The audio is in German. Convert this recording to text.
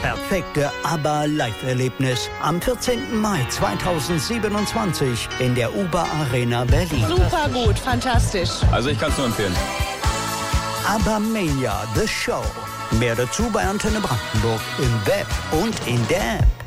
perfekte ABBA-Live-Erlebnis am 14. Mai 2027 in der UBA Arena Berlin. Super gut, fantastisch. Also ich kann es nur empfehlen. ABBA Mania, The Show. Mehr dazu bei Antenne Brandenburg im Web und in der App.